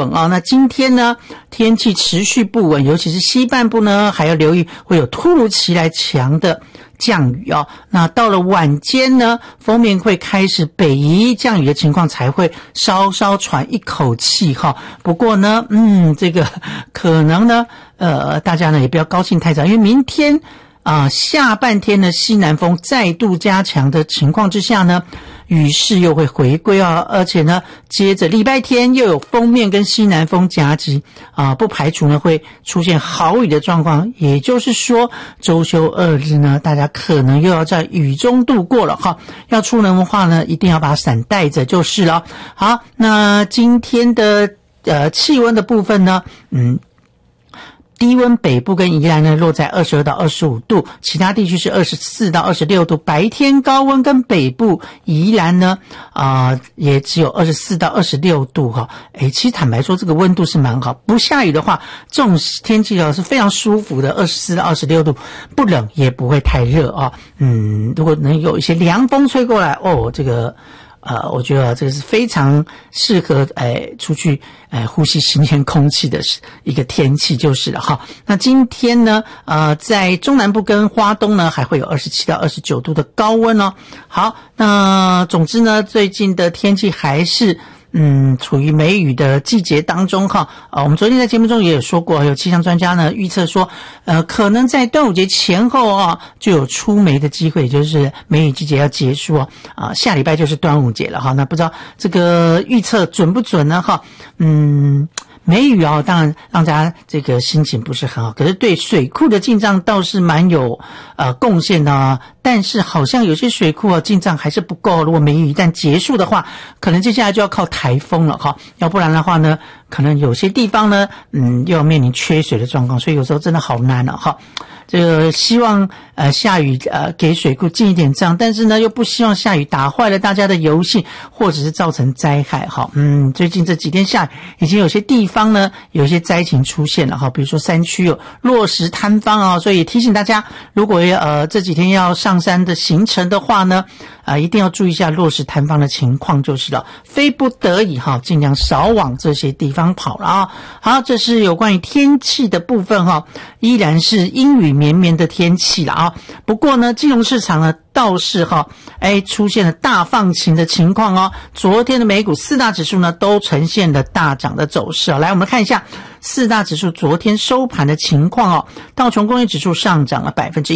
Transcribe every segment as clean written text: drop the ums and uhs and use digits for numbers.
稳啊。那今天呢，天气持续不稳，尤其是西半部呢，还要留意会有突如其来强的降雨啊。那到了晚间呢，锋面会开始北移，降雨的情况才会稍稍喘一口气哈。不过呢，这个可能呢，大家呢也不要高兴太早，因为明天下半天呢，西南风再度加强的情况之下呢，雨势又会回归而且呢，接着礼拜天又有锋面跟西南风夹击不排除呢会出现豪雨的状况，也就是说周休2日呢，大家可能又要在雨中度过了哈。要出门的话呢，一定要把伞带着就是了。好，那今天的气温的部分呢，低温北部跟宜兰呢落在22到25度，其他地区是24到26度。白天高温跟北部宜兰呢也只有24到26度哈。其实坦白说这个温度是蛮好，不下雨的话，这种天气是非常舒服的，24到26度，不冷也不会太热啊。如果能有一些凉风吹过来这个我觉得这个是非常适合出去呼吸新鲜空气的一个天气就是了哈。那今天呢在中南部跟花东呢还会有27到29度的高温哦。好，那总之呢最近的天气还是处于梅雨的季节当中哈。我们昨天在节目中也有说过，有气象专家呢预测说可能在端午节前后就有出梅的机会，也就是梅雨季节要结束下礼拜就是端午节了哈。那不知道这个预测准不准呢哈。梅雨当然让大家这个心情不是很好，可是对水库的进账倒是蛮有贡献的但是好像有些水库进账还是不够，如果梅雨一旦结束的话，可能接下来就要靠台风了哈，要不然的话呢，可能有些地方呢又要面临缺水的状况，所以有时候真的好难了哈。这个希望下雨给水库进一点账，但是呢又不希望下雨打坏了大家的游戏，或者是造成灾害哈。最近这几天下雨，已经有些地方呢有一些灾情出现了哈，比如说山区有落石坍方所以提醒大家，如果这几天要上山的行程的话呢一定要注意一下落石坍方的情况就是了，非不得已尽量少往这些地方跑了好，这是有关于天气的部分依然是阴雨绵绵的天气了不过呢金融市场呢倒是出现了大放晴的情况昨天的美股4大指数呢都呈现了大涨的走势来我们看一下4大指数昨天收盘的情况道琼工业指数上涨了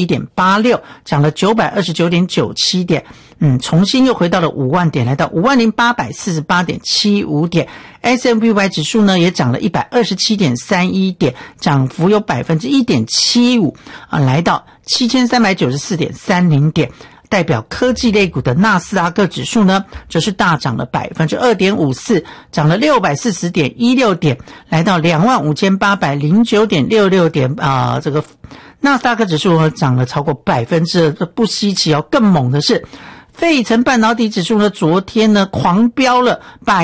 1.86%， 涨了 929.97 点重新又回到了5万点，来到 50,848.75 点。 S&P 500指数呢也涨了 127.31 点，涨幅有 1.75%来到 7,394.30 点。代表科技类股的纳斯达克指数呢则是大涨了 2.54%， 涨了 640.16 点，来到 25,809.66 点这个纳斯达克指数呢涨了超过 2%， 不稀奇更猛的是费城半导体指数呢昨天呢狂飙了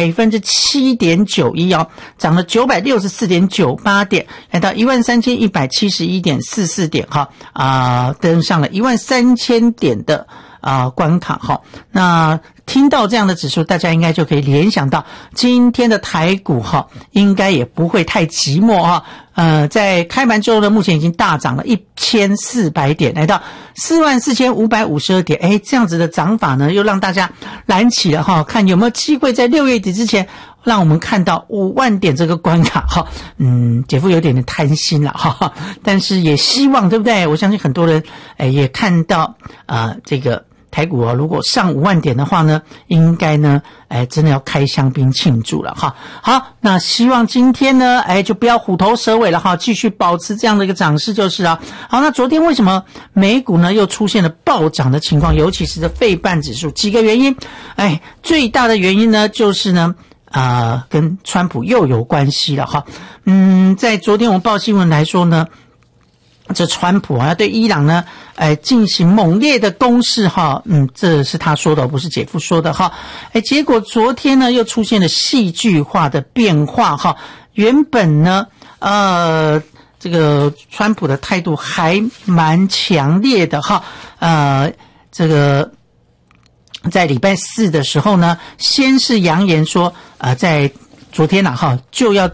7.91% 涨了 964.98 点，来到 13,171.44 点登上了 13,000 点的关卡那听到这样的指数，大家应该就可以联想到今天的台股应该也不会太寂寞在开盘之后呢，目前已经大涨了1400点，来到 44,552 点这样子的涨法呢又让大家燃起了看有没有机会在6月底之前让我们看到5万点这个关卡姐夫有点贪心了但是也希望对不对，我相信很多人也看到这个台股如果上5万点的话呢，应该呢真的要开香槟庆祝了好，那希望今天呢就不要虎头蛇尾了继续保持这样的一个涨势就是好，那昨天为什么美股呢又出现了暴涨的情况，尤其是费半指数，几个原因最大的原因呢就是呢跟川普又有关系了在昨天我们报新闻来说呢，这川普要对伊朗呢进行猛烈的攻势这是他说的不是姐夫说的结果昨天呢又出现了戏剧化的变化原本呢这个川普的态度还蛮强烈的这个在礼拜4的时候呢，先是扬言说在昨天就要